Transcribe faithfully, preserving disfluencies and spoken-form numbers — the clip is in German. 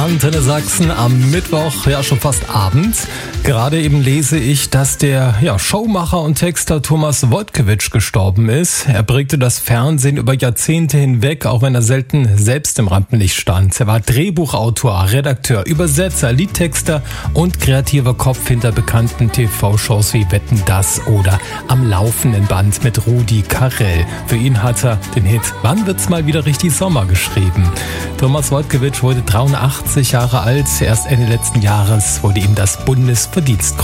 Antenne Sachsen am Mittwoch, ja schon fast abends. Gerade eben lese ich, dass der ja, Showmacher und Texter Thomas Wojtkiewicz gestorben ist. Er prägte das Fernsehen über Jahrzehnte hinweg, auch wenn er selten selbst im Rampenlicht stand. Er war Drehbuchautor, Redakteur, Übersetzer, Liedtexter und kreativer Kopf hinter bekannten T V-Shows wie Wetten, dass oder Am laufenden Band mit Rudi Carrell. Für ihn hat er den Hit Wann wird's mal wieder richtig Sommer geschrieben. Thomas Wojtkiewicz wurde dreiundachtzig Jahre alt. Erst Ende letzten Jahres wurde ihm das Bundesverdienstkreuz